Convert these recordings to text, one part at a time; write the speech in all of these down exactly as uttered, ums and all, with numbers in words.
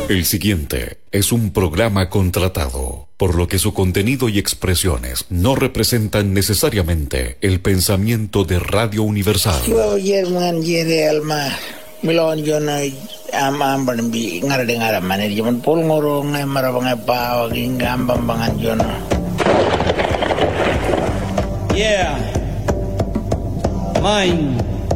El siguiente es un programa contratado, por lo que su contenido y expresiones no representan necesariamente el pensamiento de Radio Universal. Yo Yerman Yere Alma Milon Jona Amam Barbi Ngara Manir Yaman Pulngoro Ngai Marabang Pao Gingambang Bangan Jona. Yeah. Mine.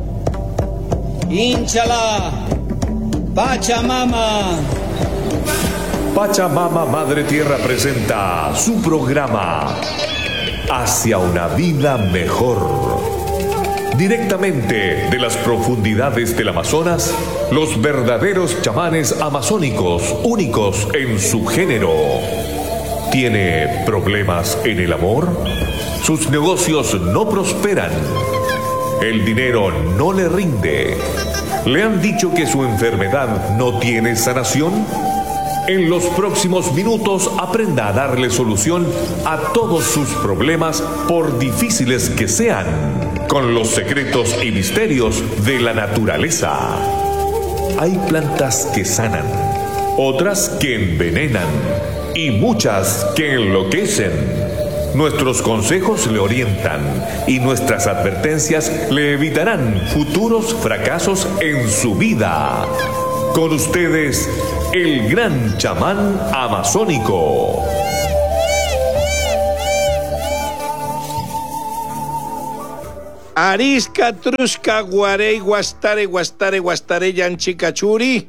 Inchala. Pachamama. Pachamama Madre Tierra presenta su programa Hacia una vida mejor. Directamente de las profundidades del Amazonas, los verdaderos chamanes amazónicos, únicos en su género. ¿Tiene problemas en el amor? Sus negocios no prosperan. El dinero no le rinde. ¿Le han dicho que su enfermedad no tiene sanación? En los próximos minutos aprenda a darle solución a todos sus problemas, por difíciles que sean, con los secretos y misterios de la naturaleza. Hay plantas que sanan, otras que envenenan y muchas que enloquecen. Nuestros consejos le orientan y nuestras advertencias le evitarán futuros fracasos en su vida. Con ustedes, el gran chamán amazónico. Arisca, Trusca, Guarey, Guastare, Guastare, Guastare, Yanchicachuri,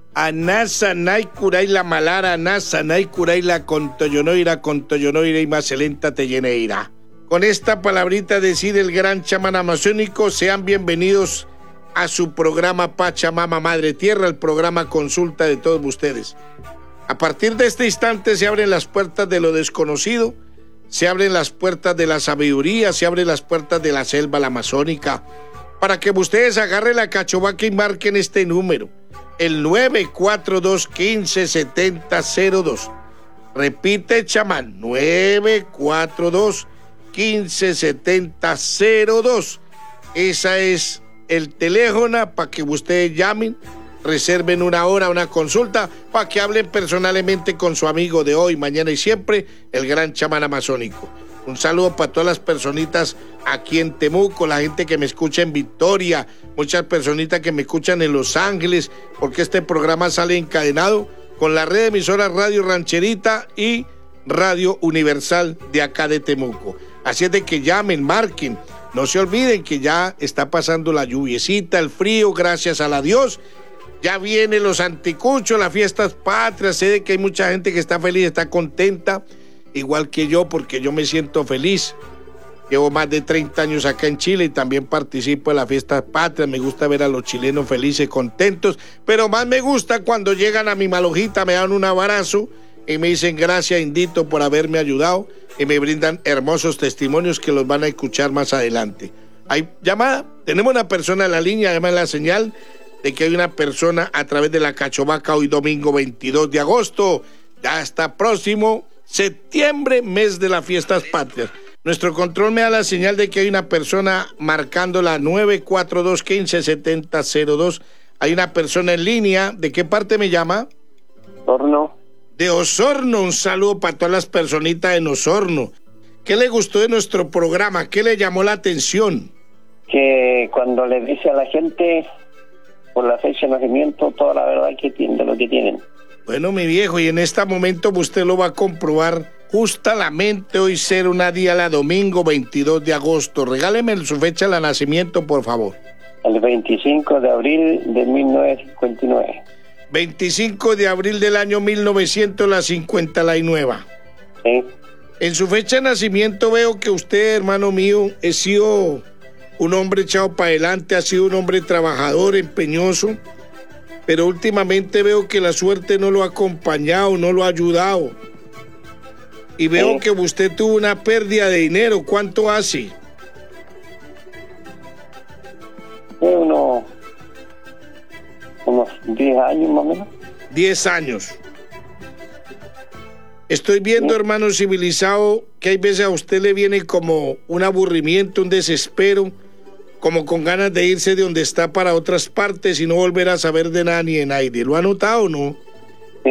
Anasa, Naicuray, la Malara, Anasa, Naicuray, la Contoyonoira, Contoyonoira y Macelenta Telleneira. Con esta palabrita decide el gran chamán amazónico, sean bienvenidos a su programa Pachamama Madre Tierra, el programa consulta de todos ustedes. A partir de este instante se abren las puertas de lo desconocido, se abren las puertas de la sabiduría, se abren las puertas de la selva la amazónica, para que ustedes agarren la cachovaca y marquen este número, el nueve cuatro dos, uno cinco, siete cero dos. Repite, chamán, nueve cuatro dos, uno cinco, siete cero dos. Esa es el teléfono para que ustedes llamen, reserven una hora, una consulta, para que hablen personalmente con su amigo de hoy, mañana y siempre, el gran chamán amazónico. Un saludo para todas las personitas aquí en Temuco, la gente que me escucha en Victoria, muchas personitas que me escuchan en Los Ángeles, porque este programa sale encadenado con la red de emisoras Radio Rancherita y Radio Universal de acá de Temuco. Así es de que llamen, marquen. No se olviden que ya está pasando la lluviecita, el frío, gracias a la Dios. Ya vienen los anticuchos, las fiestas patrias. Sé de que hay mucha gente que está feliz, está contenta, igual que yo, porque yo me siento feliz. Llevo más de treinta años acá en Chile y también participo en las fiestas patrias. Me gusta ver a los chilenos felices, contentos, pero más me gusta cuando llegan a mi malojita, me dan un abrazo y me dicen gracias, Indito, por haberme ayudado, y me brindan hermosos testimonios que los van a escuchar más adelante. Hay llamada, tenemos una persona en la línea, llama la señal de que hay una persona a través de la cachovaca hoy domingo veintidós de agosto, ya está próximo septiembre, mes de las fiestas patrias. Nuestro control me da la señal de que hay una persona marcando la nueve cuatro dos, uno cinco, siete cero dos. Hay una persona en línea. ¿De qué parte me llama? Osorno. De Osorno. Un saludo para todas las personitas en Osorno. ¿Qué le gustó de nuestro programa? ¿Qué le llamó la atención? Que cuando le dice a la gente por la fecha de nacimiento toda la verdad que tienen, de lo que tienen. Bueno, mi viejo, y en este momento usted lo va a comprobar. Justamente hoy será una día la domingo veintidós de agosto. Regáleme su fecha de nacimiento, por favor. El veinticinco de abril de mil novecientos cincuenta y nueve. veinticinco de abril del año mil novecientos cincuenta y nueve. Sí. En su fecha de nacimiento veo que usted, hermano mío, ha sido un hombre echado para adelante, ha sido un hombre trabajador, empeñoso, pero últimamente veo que la suerte no lo ha acompañado, no lo ha ayudado. Y veo sí. que usted tuvo una pérdida de dinero. ¿Cuánto hace? Uno, unos diez años más o menos. diez años. Estoy viendo, sí. hermano civilizado, que hay veces a usted le viene como un aburrimiento, un desespero, como con ganas de irse de donde está para otras partes y no volver a saber de nada ni de nadie. ¿Lo ha notado o no? Sí,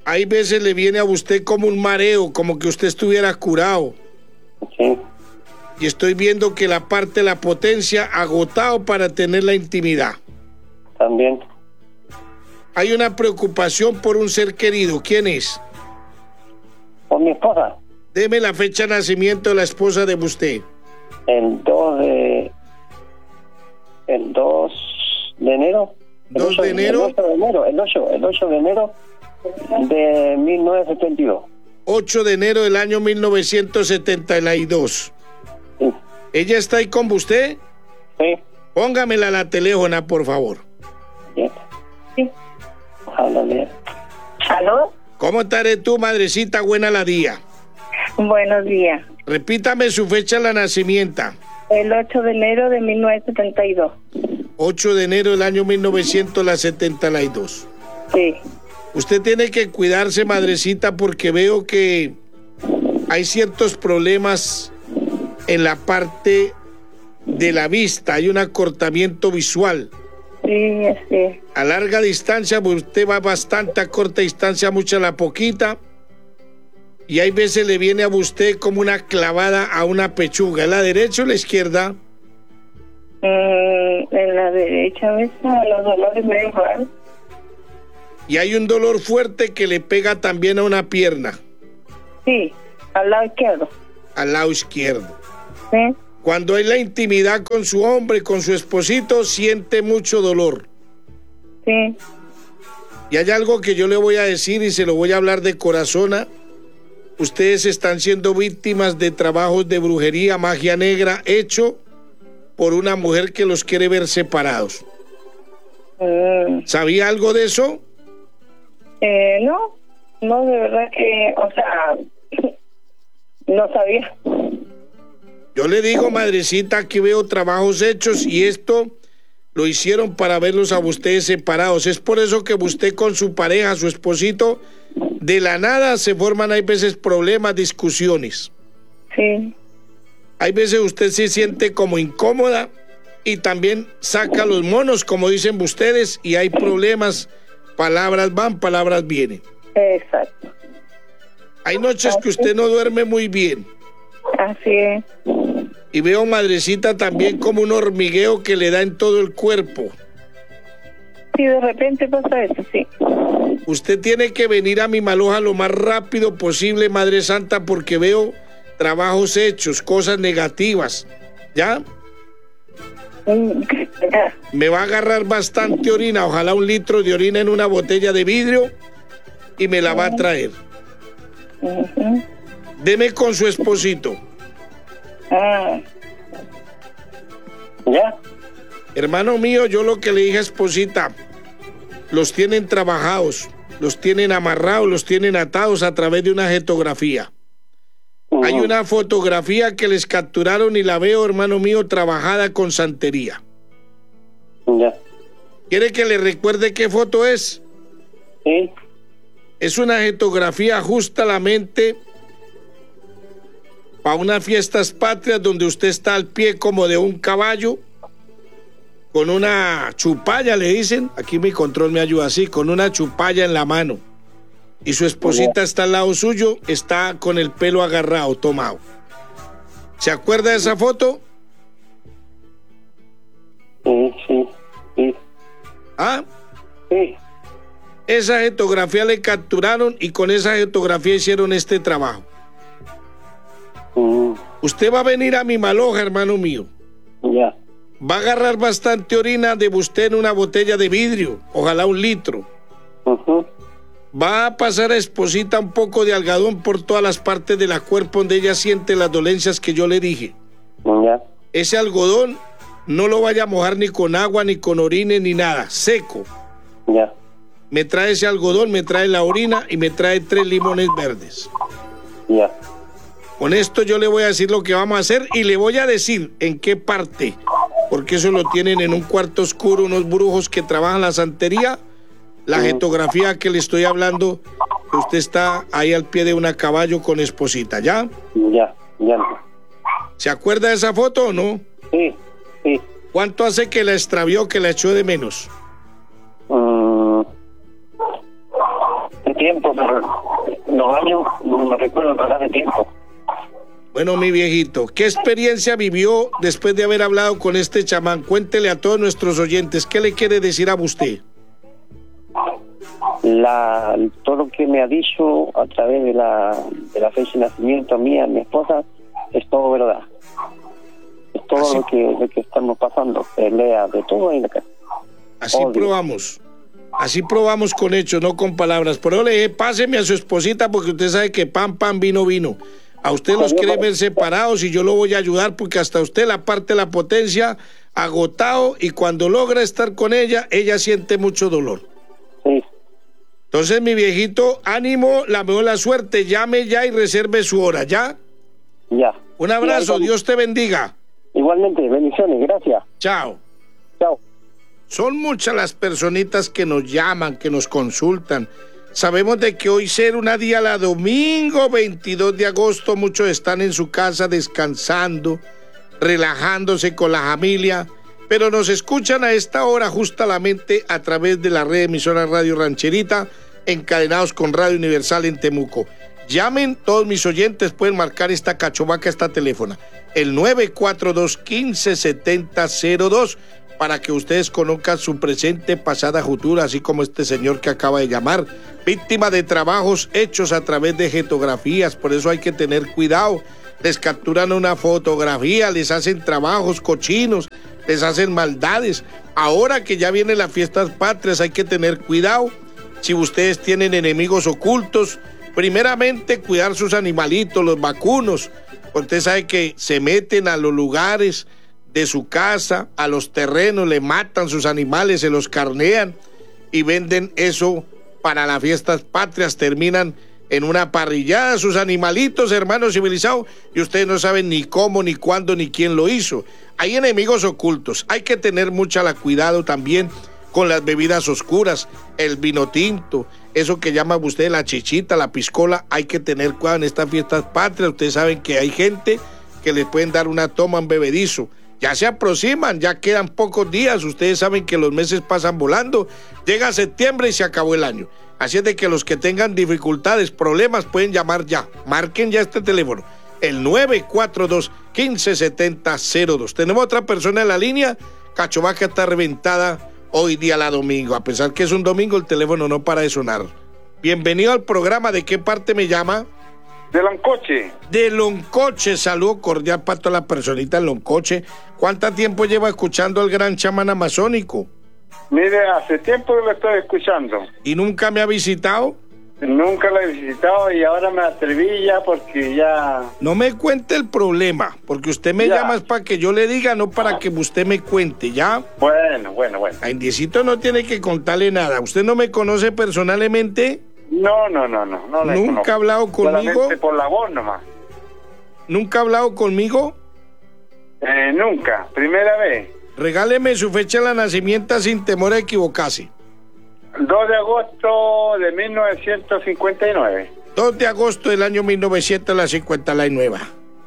hay veces le viene a usted como un mareo, como que usted estuviera curado. Sí. Y estoy viendo que la parte de la potencia agotado para tener la intimidad. También. Hay una preocupación por un ser querido. ¿Quién es? Por mi esposa. Deme la fecha de nacimiento de la esposa de usted. El dos de... El dos de enero. El ¿dos ocho, de enero? El ocho de enero. El ocho, el ocho de enero de mil novecientos setenta y dos. ocho de enero del año mil novecientos setenta y dos. Sí. ¿Ella está ahí con usted? Sí. Póngamela a la teléfona, por favor. Sí. Sí. Háblale. ¿Aló? ¿Cómo estaré tú, madrecita? Buena la día. Buenos días. Repítame su fecha de nacimiento. El ocho de enero de mil novecientos setenta y dos. ocho de enero del año mil novecientos setenta y dos. Sí. Usted tiene que cuidarse, madrecita, porque veo que hay ciertos problemas en la parte de la vista. Hay un acortamiento visual. Sí, sí. A larga distancia, pues usted va bastante a corta distancia, mucha a la poquita. Y hay veces le viene a usted como una clavada a una pechuga. ¿Es la derecha o la izquierda? Mm, en la derecha, ¿ves? Los dolores me igual. Y hay un dolor fuerte que le pega también a una pierna. Sí, al lado izquierdo. Al lado izquierdo. Sí. Cuando hay la intimidad con su hombre, con su esposito, siente mucho dolor. Sí. Y hay algo que yo le voy a decir y se lo voy a hablar de corazón. Ustedes están siendo víctimas de trabajos de brujería, magia negra, hecho por una mujer que los quiere ver separados. Mm. ¿Sabía algo de eso? Eh, no, no, de verdad que, o sea, no sabía. Yo le digo, madrecita, que veo trabajos hechos y esto lo hicieron para verlos a ustedes separados. Es por eso que usted con su pareja, su esposito, de la nada se forman, hay veces problemas, discusiones. Sí. Hay veces usted se siente como incómoda y también saca los monos, como dicen ustedes, y hay problemas, palabras van, palabras vienen. Exacto. Hay noches que usted no duerme muy bien. Así es. Y veo, madrecita, también como un hormigueo que le da en todo el cuerpo. Sí, de repente pasa eso, sí. Usted tiene que venir a mi Maloja lo más rápido posible, Madre Santa, porque veo trabajos hechos, cosas negativas. ¿Ya? Me va a agarrar bastante orina, ojalá un litro de orina en una botella de vidrio y me la va a traer. Uh-huh. Deme con su esposito. Ah. ¿Ya? Hermano mío, yo lo que le dije a esposita, los tienen trabajados, los tienen amarrados, los tienen atados a través de una jetografía. Uh-huh. Hay una fotografía que les capturaron y la veo, hermano mío, trabajada con santería. Ya. ¿Quiere que le recuerde qué foto es? Sí. Es una jetografía justamente para unas fiestas patrias donde usted está al pie como de un caballo, con una chupalla, le dicen, aquí mi control me ayuda así, con una chupalla en la mano. Y su esposita está al lado suyo, está con el pelo agarrado, tomado. ¿Se acuerda de esa foto? Sí, sí, sí. ¿Ah? Sí. Esa jetografía le capturaron y con esa jetografía hicieron este trabajo. Uh-huh. Usted va a venir a mi Maloja, hermano mío. Ya. Va a agarrar bastante orina de usted en una botella de vidrio, ojalá un litro. Uh-huh. Va a pasar a esposita un poco de algodón por todas las partes de la cuerpo donde ella siente las dolencias que yo le dije. Ya. Ese algodón no lo vaya a mojar ni con agua, ni con orina, ni nada, seco. Ya. Me trae ese algodón, me trae la orina y me trae tres limones verdes. Ya. Con esto yo le voy a decir lo que vamos a hacer y le voy a decir en qué parte, porque eso lo tienen en un cuarto oscuro unos brujos que trabajan la santería. La jetografía que le estoy hablando, que usted está ahí al pie de una caballo con esposita, ¿ya? Ya, ya. ¿Se acuerda de esa foto o no? Sí, sí. ¿Cuánto hace que la extravió, que la echó de menos? Uh, tiempo, pero los años no me recuerdo pasar de tiempo. Bueno, mi viejito, ¿qué experiencia vivió después de haber hablado con este chamán? Cuéntele a todos nuestros oyentes, ¿qué le quiere decir a usted? La, todo lo que me ha dicho a través de la, de la fecha de nacimiento mía, mi esposa, es todo verdad. Es todo Así, lo que lo que estamos pasando, pelea, de todo en la casa. Así Odio. probamos. Así probamos con hechos, no con palabras. Por eso le dije, páseme a su esposita porque usted sabe que pan, pan, vino, vino. A usted los quiere ver separados y yo lo voy a ayudar porque hasta usted la parte de la potencia agotado y cuando logra estar con ella, ella siente mucho dolor. Sí. Entonces, mi viejito, ánimo, la mejor la suerte, llame ya y reserve su hora, ¿ya? Ya. Un abrazo, Ya, Dios te bendiga. igualmente, bendiciones, gracias. Chao. Chao. Son muchas las personitas que nos llaman, que nos consultan. Sabemos de que hoy ser una día la domingo veintidós de agosto, muchos están en su casa descansando, relajándose con la familia, pero nos escuchan a esta hora justamente a través de la red emisora Radio Rancherita, encadenados con Radio Universal en Temuco. Llamen, todos mis oyentes pueden marcar esta cachovaca, esta teléfono, el nueve cuatro dos, uno cinco siete cero cero dos, para que ustedes conozcan su presente, pasada, futura, así como este señor que acaba de llamar, víctima de trabajos hechos a través de fotografías, por eso hay que tener cuidado. Les capturan una fotografía, les hacen trabajos cochinos, les hacen maldades. Ahora que ya vienen las fiestas patrias, hay que tener cuidado. Si ustedes tienen enemigos ocultos, primeramente cuidar sus animalitos, los vacunos. Usted sabe que se meten a los lugares de su casa, a los terrenos, le matan sus animales, se los carnean y venden eso para las fiestas patrias, terminan en una parrillada sus animalitos, hermanos civilizados, y ustedes no saben ni cómo, ni cuándo, ni quién lo hizo. Hay enemigos ocultos, hay que tener mucha la cuidado también con las bebidas oscuras, el vino tinto, eso que llama usted la chichita, la piscola, hay que tener cuidado en estas fiestas patrias. Ustedes saben que hay gente que les pueden dar una toma en bebedizo. Ya se aproximan, ya quedan pocos días, ustedes saben que los meses pasan volando, llega septiembre y se acabó el año. Así es de que los que tengan dificultades, problemas, pueden llamar ya, marquen ya este teléfono, el nueve cuatro dos, uno cinco siete cero cero dos. Tenemos otra persona en la línea, Cachovaca está reventada hoy día la domingo, a pesar que es un domingo el teléfono no para de sonar. Bienvenido al programa, ¿de qué parte me llama? De Loncoche. De Loncoche, saludo cordial para toda la personita en Loncoche. ¿Cuánto tiempo lleva escuchando al gran chamán amazónico? Mire, hace tiempo que lo estoy escuchando. ¿Y nunca me ha visitado? Nunca lo he visitado y ahora me atreví ya porque ya... No me cuente el problema, porque usted me ya. llama es para que yo le diga, no para que usted me cuente, ¿ya? Bueno, bueno, bueno. A Indiecito no tiene que contarle nada. ¿Usted no me conoce personalmente? No, no, no, no. no ¿Nunca ha hablado conmigo? Solamente por la voz nomás. ¿Nunca ha hablado conmigo? Eh, nunca, primera vez. Regáleme su fecha de nacimiento sin temor a equivocarse. dos de agosto de mil novecientos cincuenta y nueve. dos de agosto del año mil novecientos cincuenta y nueve.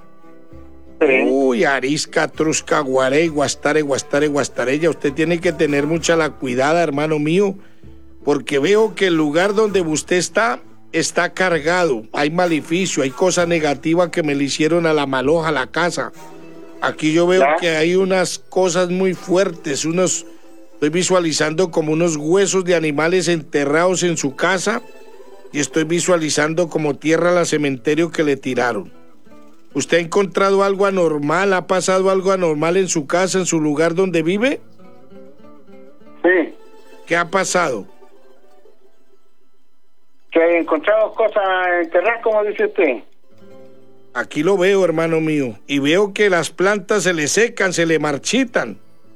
Sí. Uy, arisca, trusca, guarey, guastare, guastare, guastarella. Usted tiene que tener mucha la cuidada, hermano mío, porque veo que el lugar donde usted está, está cargado. Hay maleficio, hay cosas negativas que me le hicieron a la maloja, a la casa. Aquí yo veo ¿Ya? que hay unas cosas muy fuertes, unos... Estoy visualizando como unos huesos de animales enterrados en su casa y estoy visualizando como tierra al cementerio que le tiraron. ¿Usted ha encontrado algo anormal? ¿Ha pasado algo anormal en su casa, en su lugar donde vive? Sí. ¿Qué ha pasado? Que he encontrado cosas enterradas, como dice usted. Aquí lo veo, hermano mío, y veo que las plantas se le secan, se le marchitan.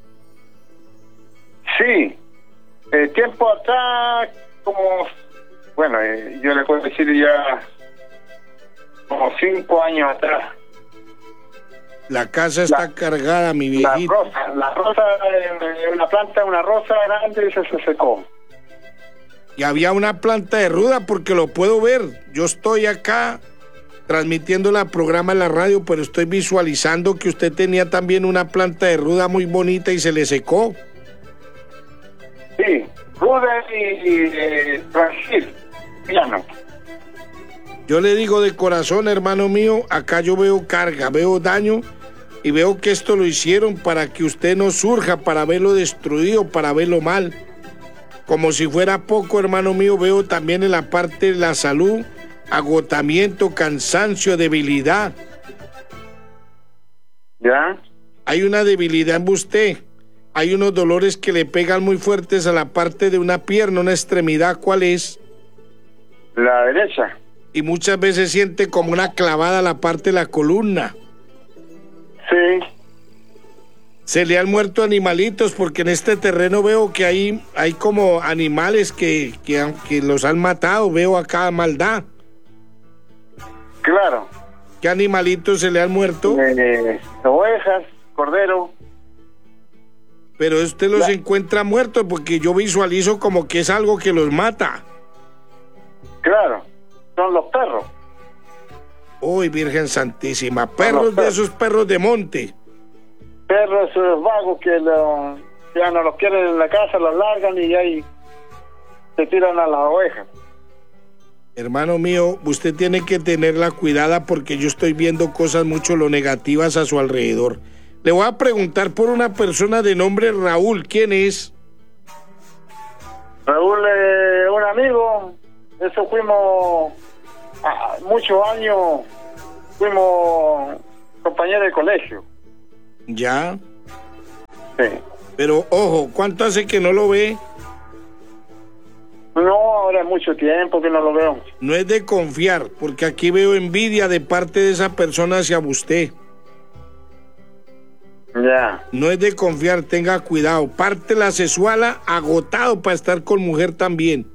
Sí, eh, tiempo atrás, como, bueno, eh, yo le puedo decir ya como cinco años atrás. La casa está La- cargada, mi La viejito. rosa, la rosa, eh, una planta, una rosa grande y se, se secó. Y había una planta de ruda porque lo puedo ver. Yo estoy acá transmitiendo el programa en la radio, pero estoy visualizando que usted tenía también una planta de ruda muy bonita y se le secó. Sí, ruda y, y eh, Brasil. piano. Yo le digo de corazón, hermano mío, acá yo veo carga, veo daño y veo que esto lo hicieron para que usted no surja, para verlo destruido, para verlo mal. Como si fuera poco, hermano mío, veo también en la parte de la salud agotamiento, cansancio, debilidad. ¿Ya? Hay una debilidad en usted. Hay unos dolores que le pegan muy fuertes a la parte de una pierna, una extremidad. ¿Cuál es? La derecha. Y muchas veces siente como una clavada a la parte de la columna. Sí. Se le han muerto animalitos porque en este terreno veo que hay, hay como animales que, que, que los han matado. Veo acá maldad. Claro. ¿Qué animalitos se le han muerto? Eh, ovejas, cordero. Pero usted los encuentra muertos porque yo visualizo como que es algo que los mata. Claro, son los perros. Uy, Virgen Santísima, perros de esos perros de monte. Perros esos vagos que lo, ya no los quieren en la casa, los largan y ahí se tiran a las ovejas. Hermano mío, usted tiene que tenerla cuidada porque yo estoy viendo cosas mucho lo negativas a su alrededor. Le voy a preguntar por una persona de nombre Raúl. ¿Quién es? Raúl es eh, un amigo. Eso fuimos ah, muchos años, fuimos compañeros de colegio. ¿Ya? Sí. Pero ojo, ¿cuánto hace que no lo ve? No, ahora es mucho tiempo que no lo veo. No es de confiar, porque aquí veo envidia de parte de esa persona hacia usted. Ya. No es de confiar, tenga cuidado. Parte la sexuala agotado para estar con mujer también.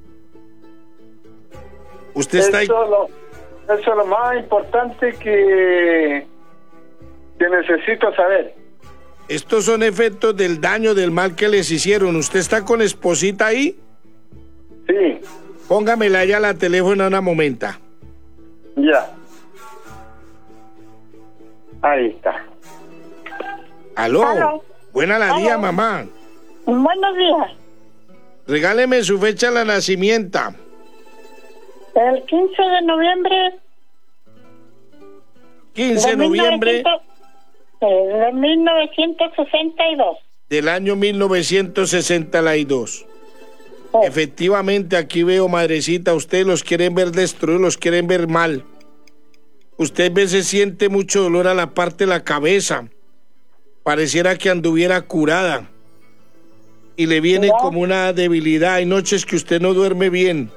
Usted eso está ahí. Lo, eso es lo más importante que, que necesito saber. Estos son efectos del daño, del mal que les hicieron. ¿Usted está con esposita ahí? Sí. Póngamela ya a la teléfono una momenta. Ya. Ahí está. Aló. Aló. Buena la Aló. día, mamá. Buenos días. Regáleme su fecha de nacimiento. El quince de noviembre. quince de noviembre De mil novecientos sesenta y dos. del año mil novecientos sesenta y dos. Oh. Efectivamente, aquí veo, madrecita, ustedes los quieren ver destruidos, los quieren ver mal. Usted a veces siente mucho dolor a la parte de la cabeza. Pareciera que anduviera curada. Y le viene Ya. como una debilidad. Hay noches que usted no duerme bien.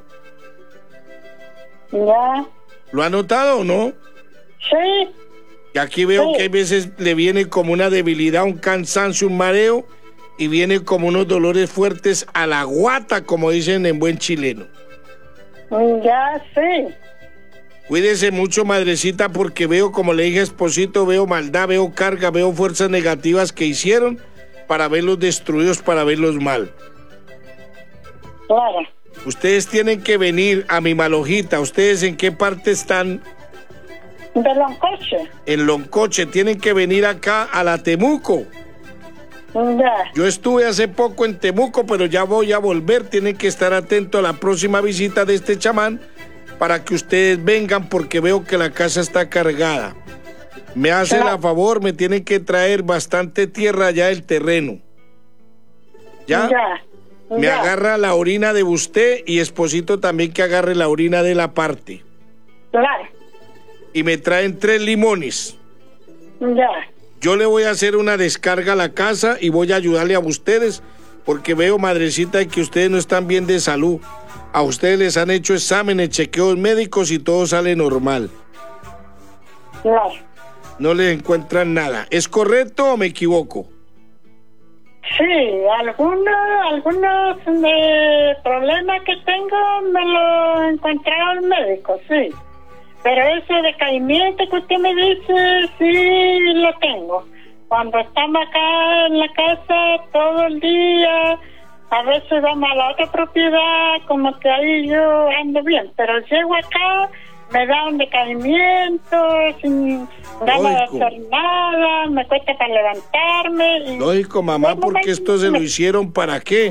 Ya. ¿Lo ha notado o no? Sí. Y aquí veo Sí. que a veces le viene como una debilidad, un cansancio, un mareo, y viene como unos dolores fuertes a la guata, como dicen en buen chileno. Ya, sí. Cuídese mucho, madrecita, porque veo, como le dije, esposito, veo maldad, veo carga, veo fuerzas negativas que hicieron para verlos destruidos, para verlos mal. Claro. Ustedes tienen que venir a mi Malojita. ¿Ustedes en qué parte están? De Loncoche. En Loncoche. Tienen que venir acá a la Temuco. Ya. Yo estuve hace poco en Temuco, pero ya voy a volver. Tienen que estar atentos a la próxima visita de este chamán para que ustedes vengan, porque veo que la casa está cargada. Me hacen Claro. a favor, me tienen que traer bastante tierra allá del terreno. ¿Ya? Ya. Me Ya. agarra la orina de usted y esposito también que agarre la orina de la parte. Claro. Y me traen tres limones. Ya. Yo le voy a hacer una descarga a la casa y voy a ayudarle a ustedes, porque veo, madrecita, que ustedes no están bien de salud. A ustedes les han hecho exámenes, chequeos médicos y todo sale normal. Claro. No les encuentran nada. ¿Es correcto o me equivoco? Sí, algunos, algunos eh, problemas que tengo me lo encontraba el médico, sí. Pero ese decaimiento que usted me dice, sí lo tengo. Cuando estamos acá en la casa todo el día, a veces vamos a la otra propiedad, como que ahí yo ando bien. Pero llego acá, me da un decaimiento, sin ganas de Lógico. hacer nada, me cuesta para levantarme. Y Lógico, mamá, porque esto se lo hicieron ¿para qué?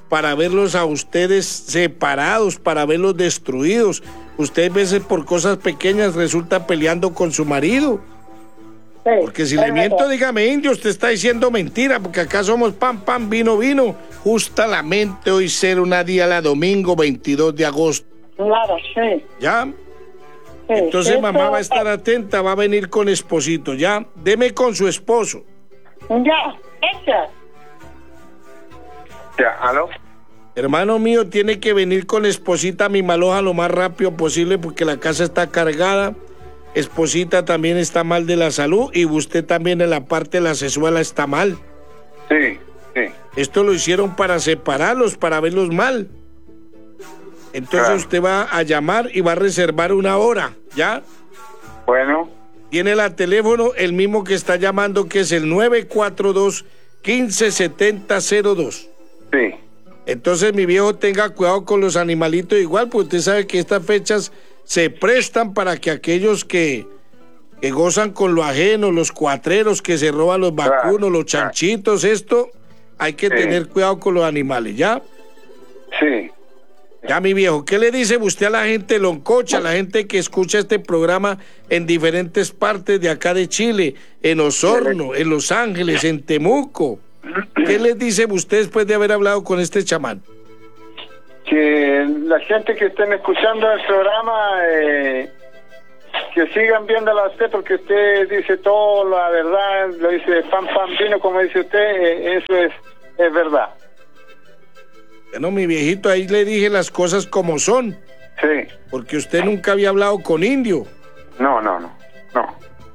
para verlos a ustedes separados, para verlos destruidos. Usted a veces por cosas pequeñas resulta peleando con su marido. Sí, Porque si le miento, dígame, indio, usted está diciendo mentira, porque acá somos pan, pan, vino, vino. Justamente hoy será una día la domingo veintidós de agosto. Claro, sí. ¿Ya? sí. Entonces Eso- mamá va a estar atenta, va a venir con esposito, ¿ya? Deme con su esposo. Ya, hecha. Ya, ¿aló? Hermano mío, tiene que venir con esposita a mi maloja lo más rápido posible porque la casa está cargada. Esposita también está mal de la salud y usted también en la parte de la sexual está mal. Sí, sí. Esto lo hicieron para separarlos, para verlos mal. Entonces Claro. usted va a llamar y va a reservar una hora, ¿ya? Bueno, Tiene el teléfono, el mismo que está llamando, que es el nueve cuatro dos, uno cinco siete cero cero dos. sí. Entonces, mi viejo, tenga cuidado con los animalitos igual, porque usted sabe que estas fechas se prestan para que aquellos que, que gozan con lo ajeno, los cuatreros que se roban los Claro, vacunos, los claro. chanchitos, esto, hay que Sí. tener cuidado con los animales, ¿ya? Sí. Ya, mi viejo, ¿qué le dice usted a la gente de Loncocha, a la gente que escucha este programa en diferentes partes de acá de Chile, en Osorno, en Los Ángeles, en Temuco? ¿Qué les dice usted después de haber hablado con este chamán? Que la gente que estén escuchando el programa, eh, que sigan viéndolo a usted, porque usted dice todo, la verdad, lo dice pan, pan, vino, como dice usted, eh, eso es, es verdad. Bueno, mi viejito, ahí le dije las cosas como son, Sí. porque usted nunca había hablado con indio. No, no, no, no.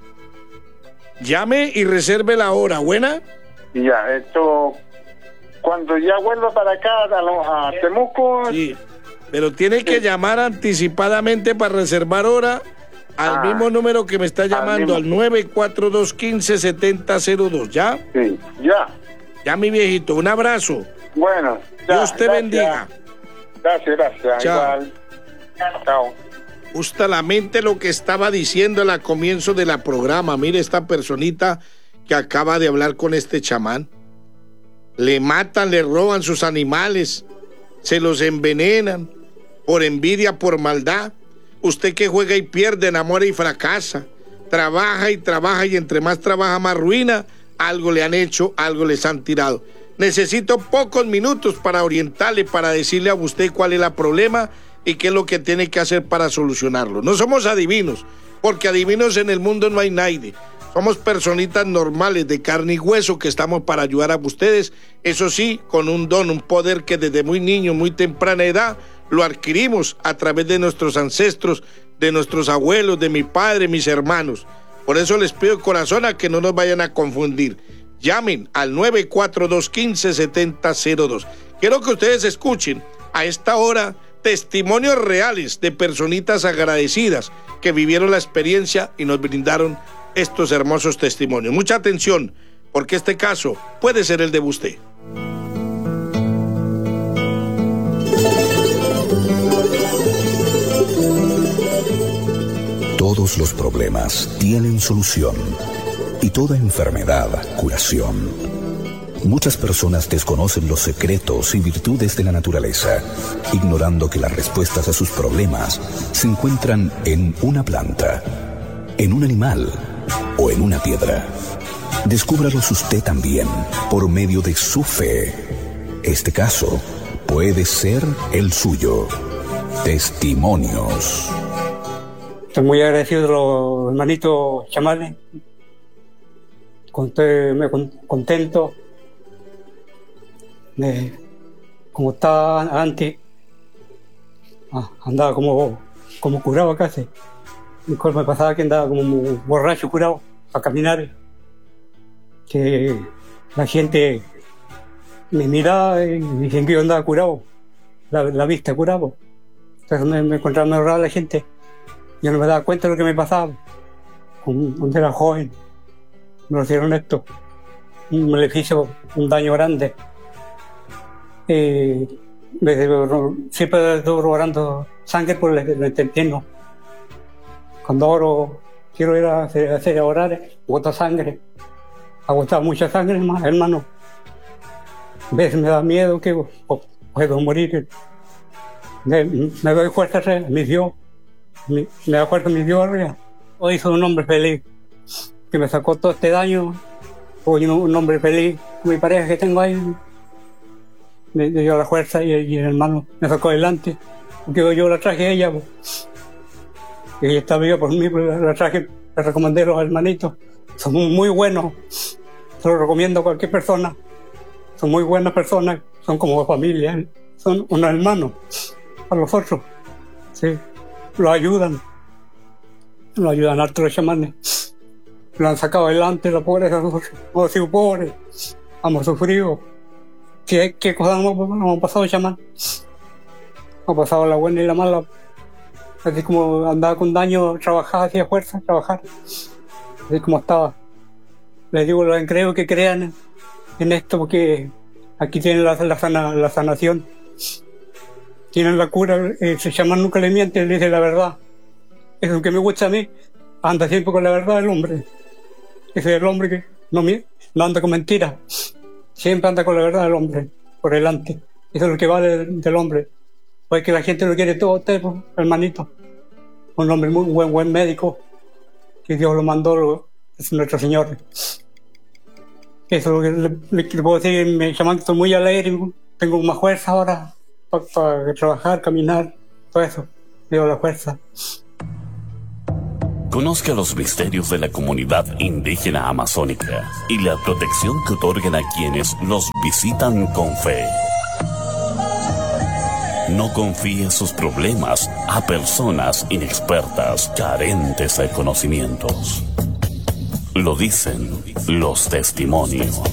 Llame y reserve la hora, ¿buena? Y ya, esto, cuando ya vuelva para acá, a, lo- a Temuco, Sí, pero tiene que llamar anticipadamente para reservar hora al Ah, mismo número que me está llamando, mismo. al nueve cuatro dos, uno cinco siete cero dos, ¿ya? sí, ya. Ya, mi viejito, un abrazo. Bueno, ya, Dios te gracias. bendiga. Gracias, gracias. Chao. Igual. Chao. Justamente lo que estaba diciendo al comienzo de la programa. Mire esta personita que acaba de hablar con este chamán. Le matan, le roban sus animales, se los envenenan por envidia, por maldad. Usted que juega y pierde, enamora y fracasa, trabaja y trabaja y entre más trabaja más ruina. Algo le han hecho, algo les han tirado. Necesito pocos minutos para orientarle, para decirle a usted cuál es el problema y qué es lo que tiene que hacer para solucionarlo. No somos adivinos, porque adivinos en el mundo no hay nadie. Somos personitas normales de carne y hueso que estamos para ayudar a ustedes, eso sí, con un don, un poder que desde muy niño, muy temprana edad, lo adquirimos a través de nuestros ancestros, de nuestros abuelos, de mi padre, mis hermanos. Por eso les pido de corazón a que no nos vayan a confundir. Llamen al nueve cuatro dos, uno cinco siete cero dos. Quiero que ustedes escuchen a esta hora testimonios reales de personitas agradecidas que vivieron la experiencia y nos brindaron estos hermosos testimonios. Mucha atención, porque este caso puede ser el de usted. Todos los problemas tienen solución y toda enfermedad curación. Muchas personas desconocen los secretos y virtudes de la naturaleza, ignorando que las respuestas a sus problemas se encuentran en una planta, en un animal o en una piedra. Descúbralos usted también por medio de su fe. Este caso puede ser el suyo. Testimonios. Estoy muy agradecido de los hermanitos chamanes. Estoy muy con- contento de como estaba antes. Ah, andaba como, como curado casi. Mejor me pasaba que andaba como un borracho curado para caminar. Que la gente me miraba y decían que yo andaba curado, la, la vista curado. Entonces me, me encontraba muy raro la gente. Yo no me daba cuenta de lo que me pasaba. Cuando era joven, me lo hicieron esto. Me le hizo un daño grande. Eh, me- siempre estoy orando sangre por el, el intestino. Cuando oro, quiero ir a hacer, a hacer a orar, boto sangre. Ha botado mucha sangre, herma- hermano. A veces me da miedo que, puedo morir. Me, me doy fuerza a mi Dios, me, me da fuerza a mi Dios arriba. Hoy soy un hombre feliz, que me sacó todo este daño. Hoy un, un hombre feliz, mi pareja que tengo ahí, me, me dio la fuerza y, y el hermano me sacó adelante, porque yo la traje a ella, pues. Y ella está viva por mí, pues la traje, le recomendé a los hermanitos, son muy buenos, se lo recomiendo a cualquier persona, son muy buenas personas, son como familia, son unos hermanos para los otros, sí, lo ayudan, lo ayudan a todos los chamanes, lo han sacado adelante, la pobreza, hemos sido pobres, hemos sufrido, ¿qué, qué cosas hemos, hemos pasado, chamán? Hemos pasado la buena y la mala, así como andaba con daño, trabajaba, hacía fuerza, trabajar, así como estaba. Les digo, los creo que crean en esto, porque aquí tienen la, la, sana, la sanación, tienen la cura, eh, se llaman nunca le miente, le dice la verdad. Eso es lo que me gusta a mí, anda siempre con la verdad el hombre. Ese es el hombre que no, no anda con mentiras, siempre anda con la verdad el hombre, por delante. Eso es lo que vale del hombre. Pues que la gente lo quiere todo, usted, pues, hermanito. Un hombre muy buen, buen médico, que Dios lo mandó, lo, es nuestro Señor. Eso es lo que le, le, le puedo decir, me llaman que estoy muy alegre, tengo más fuerza ahora para, para trabajar, caminar, todo eso, tengo la fuerza. Conozca los misterios de la comunidad indígena amazónica y la protección que otorgan a quienes los visitan con fe. No confíe sus problemas a personas inexpertas, carentes de conocimientos. Lo dicen los testimonios.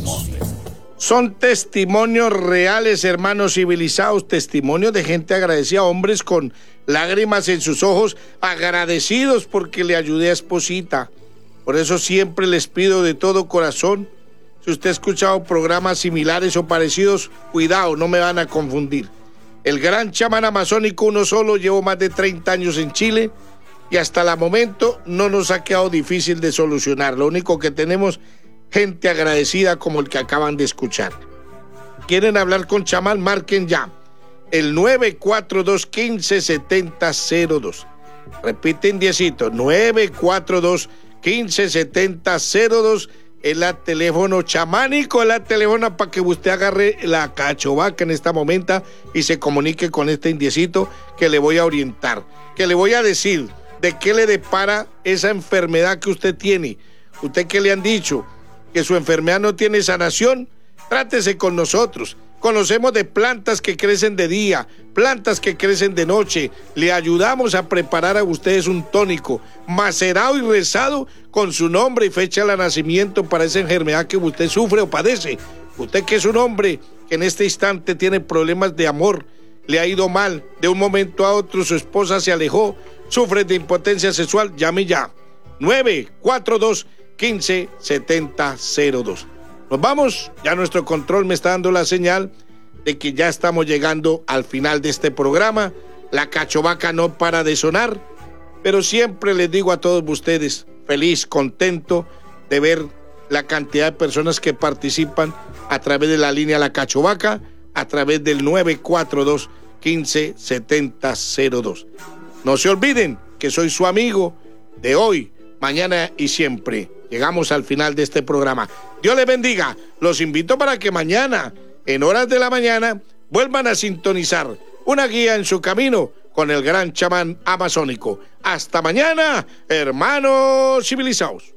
Son testimonios reales, hermanos civilizados, testimonios de gente agradecida, hombres con lágrimas en sus ojos, agradecidos porque le ayudé a Esposita. Por eso siempre les pido de todo corazón, si usted ha escuchado programas similares o parecidos, cuidado, no me van a confundir. El gran chamán amazónico, uno solo, llevo más de treinta años en Chile y hasta el momento no nos ha quedado difícil de solucionar. Lo único que tenemos, gente agradecida como el que acaban de escuchar. ¿Quieren hablar con chamán? Marquen ya el nueve cuatro dos, uno cinco, siete cero cero dos. Repiten diecito, nueve cuatro dos, uno cinco, siete cero dos. Es la teléfono chamánico, es la teléfono para que usted agarre la cachovaca en esta momento y se comunique con este indiecito que le voy a orientar, que le voy a decir de qué le depara esa enfermedad que usted tiene. Usted que le han dicho que su enfermedad no tiene sanación, trátese con nosotros. Conocemos de plantas que crecen de día, plantas que crecen de noche. Le ayudamos a preparar a ustedes un tónico macerado y rezado con su nombre y fecha de nacimiento para esa enfermedad que usted sufre o padece. Usted que es un hombre que en este instante tiene problemas de amor, le ha ido mal, de un momento a otro su esposa se alejó, sufre de impotencia sexual, llame ya. nueve cuatro dos, uno cinco, siete cero dos. Nos vamos, ya nuestro control me está dando la señal de que ya estamos llegando al final de este programa. La cachovaca no para de sonar, pero siempre les digo a todos ustedes, feliz, contento de ver la cantidad de personas que participan a través de la línea La Cachovaca, a través del nueve cuatro dos, uno cinco, siete cero dos. No se olviden que soy su amigo de hoy, mañana y siempre. Llegamos al final de este programa. Dios les bendiga. Los invito para que mañana, en horas de la mañana, vuelvan a sintonizar una guía en su camino con el gran chamán amazónico. Hasta mañana, hermanos civilizados.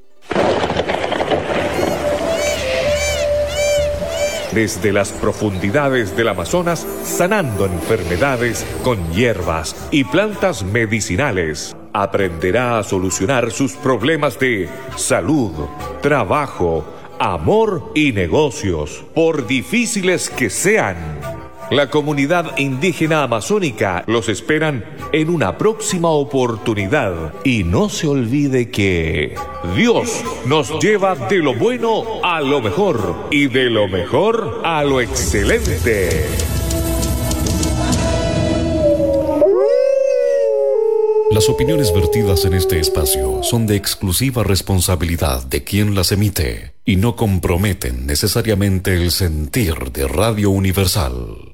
Desde las profundidades del Amazonas, sanando enfermedades con hierbas y plantas medicinales, aprenderá a solucionar sus problemas de salud, trabajo, amor y negocios, por difíciles que sean. La comunidad indígena amazónica los esperan en una próxima oportunidad. Y no se olvide que Dios nos lleva de lo bueno a lo mejor y de lo mejor a lo excelente. Las opiniones vertidas en este espacio son de exclusiva responsabilidad de quien las emite y no comprometen necesariamente el sentir de Radio Universal.